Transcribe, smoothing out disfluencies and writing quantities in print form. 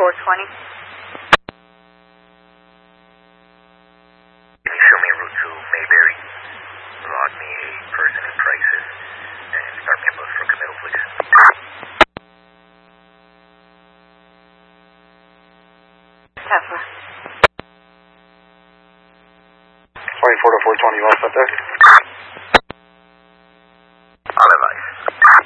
420. Can you show me a route to Mayberry? Log me a person in crisis and start me a bus for Camilo, please. Tesla. 24 to 420, you all set there?